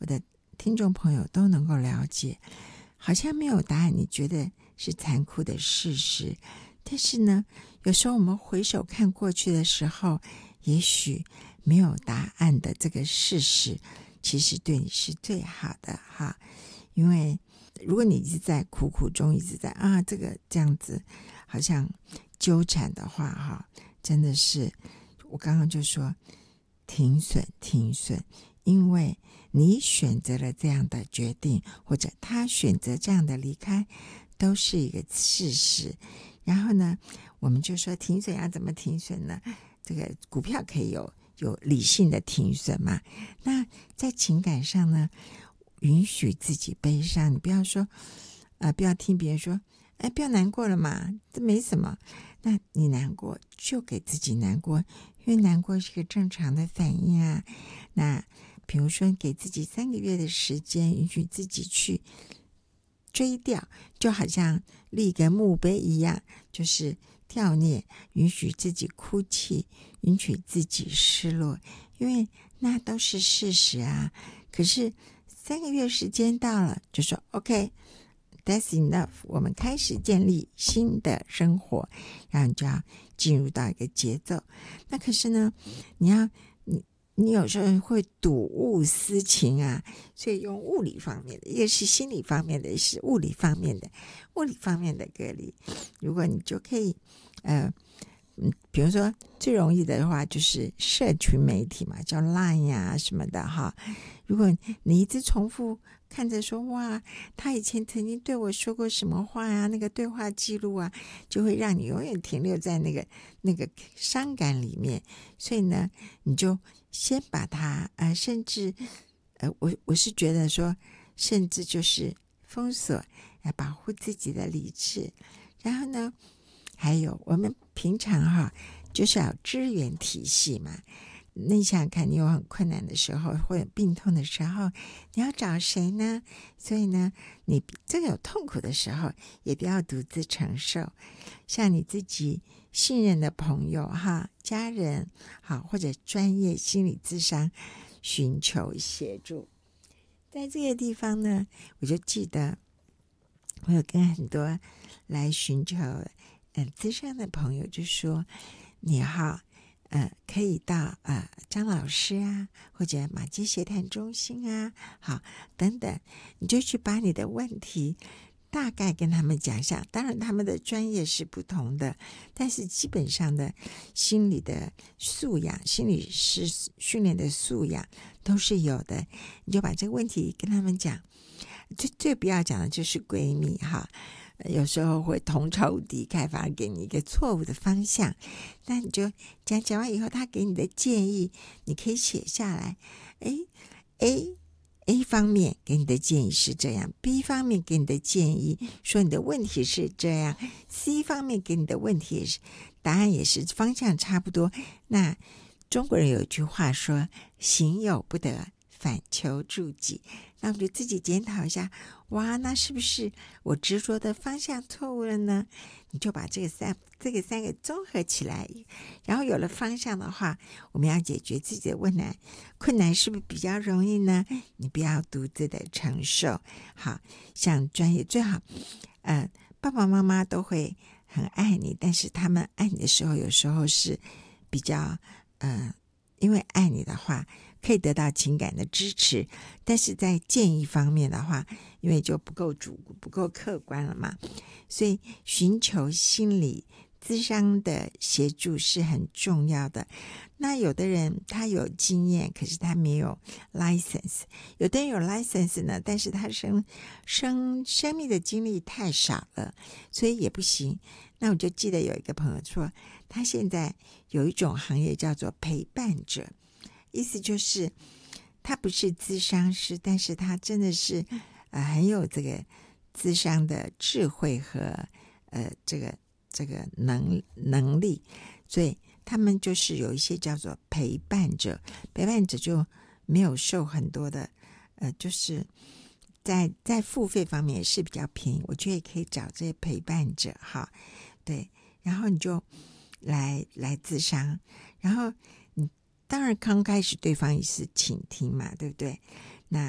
我的听众朋友都能够了解，好像没有答案，你觉得是残酷的事实，但是呢，有时候我们回首看过去的时候，也许没有答案的这个事实，其实对你是最好的哈。因为如果你一直在苦苦中，一直在这个这样子好像纠缠的话哈，真的是我刚刚就说停损，因为你选择了这样的决定，或者他选择这样的离开，都是一个事实。然后呢，我们就说停损要怎么停损呢？这个股票可以有理性的停损嘛？那在情感上呢，允许自己悲伤，你不要说不要听别人说不要难过了嘛，这没什么。那你难过就给自己难过，因为难过是个正常的反应啊。那比如说给自己3个月的时间，允许自己去追掉，就好像立个墓碑一样，就是悼念，允许自己哭泣，允许自己失落，因为那都是事实啊。可是3个月时间到了，就说 OK，That's enough， 我们开始建立新的生活，然后你就要进入到一个节奏。那可是呢，你有时候会睹物思情啊，所以用物理方面的，一个是心理方面的，一个是物理方面的。物理方面的隔离，如果你就可以比如说最容易的话就是社群媒体嘛，叫 Line 呀什么的哈。如果你一直重复看着说哇，他以前曾经对我说过什么话呀，那个对话记录啊，就会让你永远停留在那个伤感里面。所以呢，你就先把它甚至我是觉得说，甚至就是封锁，来保护自己的理智。然后呢，还有我们平常哈，就是要支援体系嘛。那你想想看，你有很困难的时候，或者病痛的时候，你要找谁呢？所以呢，你这个有痛苦的时候，也不要独自承受，像你自己信任的朋友哈、家人好，或者专业心理咨商，寻求协助。在这个地方呢，我就记得我有跟很多来寻求咨商的朋友就说，你哈可以到张老师啊，或者马偕协谈中心啊，好等等，你就去把你的问题大概跟他们讲一下。当然他们的专业是不同的，但是基本上的心理的素养，心理师训练的素养都是有的。你就把这个问题跟他们讲。最不要讲的就是闺蜜哈，有时候会同仇敌忾，反而给你一个错误的方向。那你就讲完以后，他给你的建议，你可以写下来。A 方面给你的建议是这样， B 方面给你的建议说你的问题是这样， C 方面给你的问题也是答案也是方向差不多。那中国人有一句话说，行有不得，反求诸己。那我们就自己检讨一下，哇，那是不是我执着的方向错误了呢？你就把这个三个综合起来，然后有了方向的话，我们要解决自己的困难是不是比较容易呢？你不要独自的承受。好，像专业最好爸爸妈妈都会很爱你，但是他们爱你的时候，有时候是比较因为爱你的话可以得到情感的支持，但是在建议方面的话，因为就不够客观了嘛，所以寻求心理咨商的协助是很重要的。那有的人他有经验，可是他没有 license， 有的人有 license 呢，但是他生命的经历太少了，所以也不行。那我就记得有一个朋友说，他现在有一种行业叫做陪伴者，意思就是他不是咨商师，但是他真的是很有这个咨商的智慧和这个能力，所以他们就是有一些叫做陪伴者就没有受很多的就是在付费方面也是比较便宜，我觉得也可以找这些陪伴者哈，对，然后你就来咨商，然后你当然刚开始对方也是倾听嘛，对不对？